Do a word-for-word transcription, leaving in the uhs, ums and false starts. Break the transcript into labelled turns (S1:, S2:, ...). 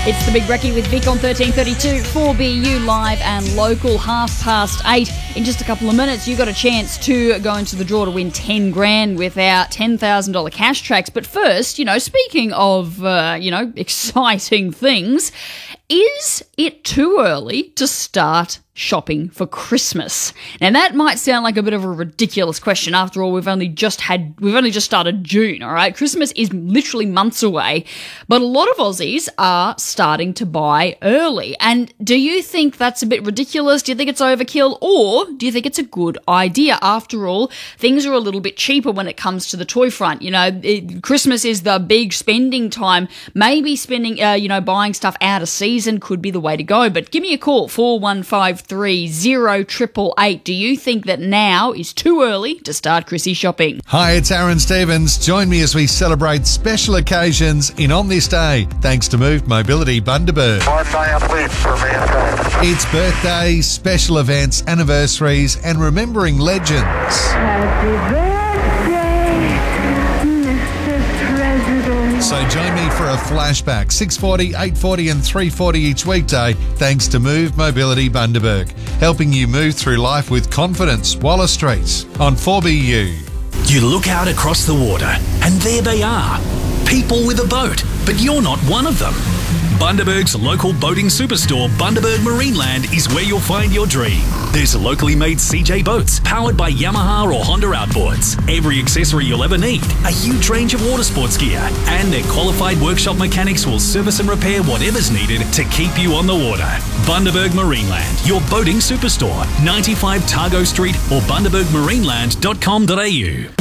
S1: It's the Big Recce with Vic on thirteen thirty-two, four B U live and local, half past eight. In just a couple of minutes, you got a chance to go into the draw to win ten grand with our ten thousand dollars cash tracks. But first, you know, speaking of, uh, you know, exciting things, is it too early to start shopping for Christmas? Now that might sound like a bit of a ridiculous question. After all, we've only just had, we've only just started June, all right? Christmas is literally months away, but a lot of Aussies are starting to buy early. And do you think that's a bit ridiculous? Do you think it's overkill, or do you think it's a good idea? After all, things are a little bit cheaper when it comes to the toy front. You know, it, Christmas is the big spending time. Maybe spending, uh, you know, buying stuff out of season could be the way to go. But give me a call, four one five three zero eight eight eight. Do you think that now is too early to start Chrissy shopping?
S2: Hi, it's Aaron Stevens. Join me as we celebrate special occasions in On This Day, thanks to Moved Mobility Bundaberg.
S3: One mile lead for mankind.
S2: It's birthdays, special events, anniversaries, and remembering legends.
S4: Happy birthday, Mister President.
S2: So join me for a flashback, six forty, eight forty and three forty each weekday, thanks to Move Mobility Bundaberg, helping you move through life with confidence. Wallace Street on four B U.
S5: You look out across the water and there they are, people with a boat, but you're not one of them. Bundaberg's local boating superstore, Bundaberg Marineland, is where you'll find your dream. There's locally made C J boats powered by Yamaha or Honda outboards, every accessory you'll ever need, a huge range of water sports gear, and their qualified workshop mechanics will service and repair whatever's needed to keep you on the water. Bundaberg Marineland, your boating superstore, ninety-five Targo Street or bundaberg marineland dot com dot a u.